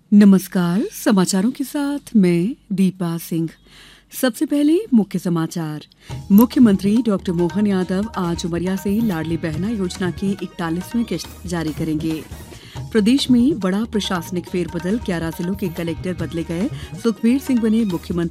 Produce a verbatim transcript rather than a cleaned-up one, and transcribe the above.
नमस्कार, समाचारों के साथ मैं दीपा सिंह। सबसे पहले मुख्य समाचार। मुख्यमंत्री डॉक्टर मोहन यादव आज उमरिया से लाडली बहना योजना की इकतालीसवीं किश्त जारी करेंगे। प्रदेश में बड़ा प्रशासनिक फेरबदल, ग्यारह जिलों के कलेक्टर बदले गए। सुखबीर सिंह बने मुख्यमंत्री।